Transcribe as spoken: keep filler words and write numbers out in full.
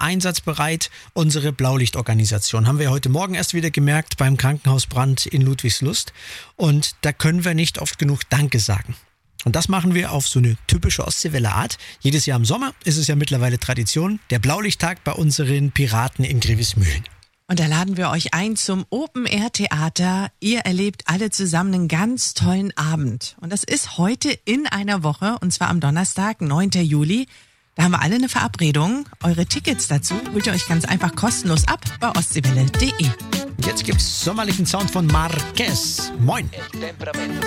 einsatzbereit, unsere Blaulichtorganisation. Haben wir heute Morgen erst wieder gemerkt beim Krankenhausbrand in Ludwigslust. Und da können wir nicht oft genug Danke sagen. Und das machen wir auf so eine typische Ostseewelle Art. Jedes Jahr im Sommer ist es ja mittlerweile Tradition, der Blaulichttag bei unseren Piraten in Grevismühlen. Und da laden wir euch ein zum Open-Air-Theater. Ihr erlebt alle zusammen einen ganz tollen Abend. Und das ist heute in einer Woche, und zwar am Donnerstag, neunten Juli. Da haben wir alle eine Verabredung. Eure Tickets dazu holt ihr euch ganz einfach kostenlos ab bei ostseewelle punkt de. Jetzt gibt's sommerlichen Sound von Marquez. Moin.